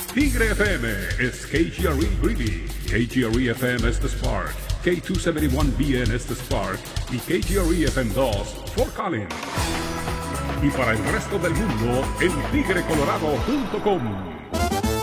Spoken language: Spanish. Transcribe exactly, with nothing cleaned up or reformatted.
Tigre F M is K G R E Greeley, K G R E F M is The Spark, K doscientos setenta y uno B N es The Spark y K G R E F M dos Fort Collins. Y para el resto del mundo en tigre colorado punto com.